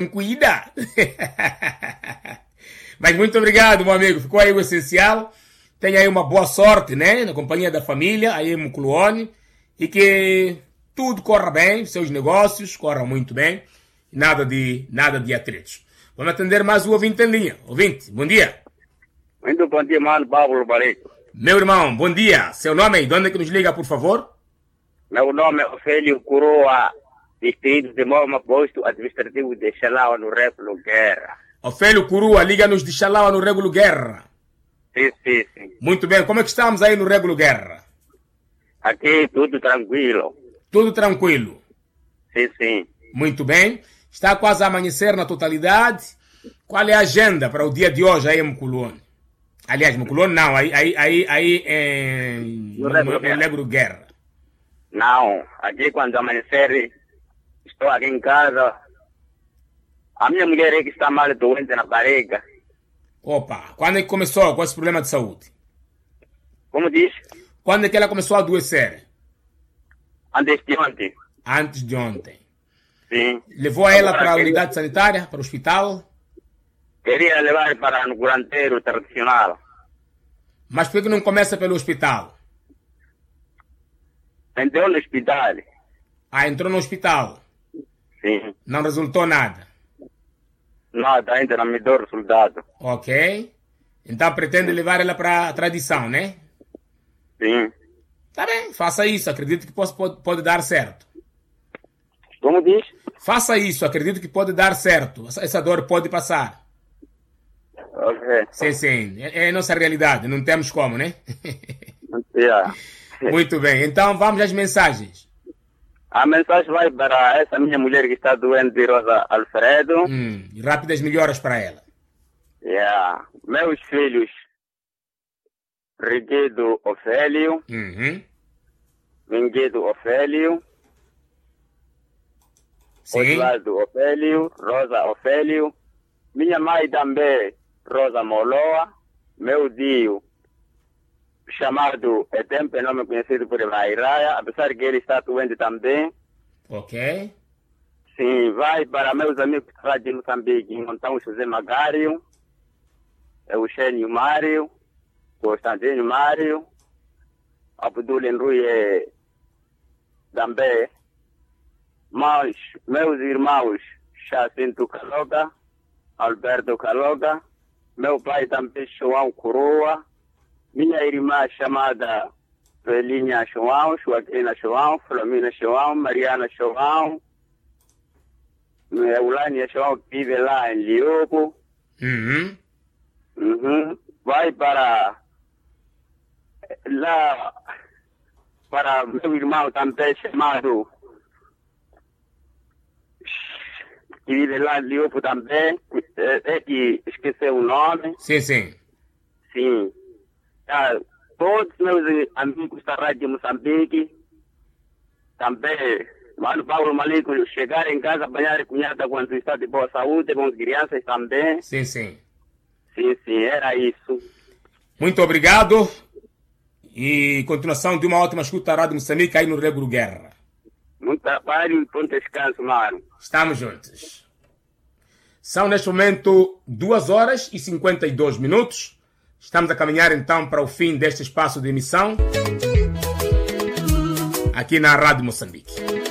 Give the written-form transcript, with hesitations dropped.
Cuida! Mas muito obrigado, meu amigo. Ficou aí o essencial. Tenha aí uma boa sorte, né? Na companhia da família, aí em Muculuone. E que tudo corra bem, seus negócios corram muito bem. Nada de atritos. Vamos atender mais o ouvinte em linha. Ouvinte, bom dia. Muito bom dia, mano. Pablo Barreto. Meu irmão, bom dia. Seu nome e de onde é que nos liga, por favor? Meu nome é Ofélio Coroa, distrito de Moma, posto administrativo de Xalaua, no Régulo Guerra. Ofélio Curua, liga-nos de Xalaua, no Régulo Guerra. Sim. Muito bem. Como é que estamos aí no Régulo Guerra? Aqui tudo tranquilo. Tudo tranquilo? Sim. Muito bem. Está quase a amanhecer na totalidade. Qual é a agenda para o dia de hoje aí em Muculuone? Aliás, Muculuone não, aí no Régulo Guerra. Não, aqui quando amanhecer, estou aqui em casa. A minha mulher é que está mal doente na barriga. Opa, quando é que começou com esse problema de saúde? Como diz? Quando é que ela começou a adoecer? Antes de ontem. Antes de ontem. Sim. Levou ela para a unidade sanitária, para o hospital? Queria levar para no curandeiro tradicional. Mas por que não começa pelo hospital? Entrou no hospital. Ah, entrou no hospital. Sim. Não resultou nada. Nada, ainda não me deu resultado. Ok. Então pretende levar ela para a tradição, né? Sim. Tá bem, faça isso. Acredito que pode dar certo. Como diz? Faça isso. Acredito que pode dar certo. Essa dor pode passar. Ok. Sim. É a nossa realidade. Não temos como, né? Yeah. Muito bem. Então vamos às mensagens. A mensagem vai para essa minha mulher que está doente, Rosa Alfredo. Rápidas melhoras para ela. Yeah. Meus filhos, Riguedo Ofélio, Vinguedo Ofélio, Sim. Osvaldo Ofélio, Rosa Ofélio, minha mãe também, Rosa Moloa, meu tio, chamado Etempe, nome conhecido por Vairaia, apesar que ele está doente também. Ok. Sim, vai para meus amigos lá de Moçambique, Montão José Magário, Eugênio Mário, Constantino Mário, Abdul Henrique também, mas meus irmãos Jacinto Caloga, Alberto Caloga, meu pai também João Coroa, minha irmã chamada Felinha João, Joaquina João, Flomina João, Mariana João, Eulânia João, que vive lá em Liopo. Vai para lá, para meu irmão também chamado, que vive lá em Liopo também, é que esqueceu o nome. Sim. Sim. Todos meus amigos da Rádio Moçambique, também, mano Paulo Malico, chegar em casa, banhar e cunhada quando está de boa saúde, com as crianças também. Sim. Sim, era isso. Muito obrigado. E continuação de uma ótima escuta à Rádio Moçambique aí no Régulo Guerra. Muito trabalho e bom descanso, mano. Estamos juntos. São neste momento 2h52. Estamos a caminhar então para o fim deste espaço de emissão aqui na Rádio Moçambique.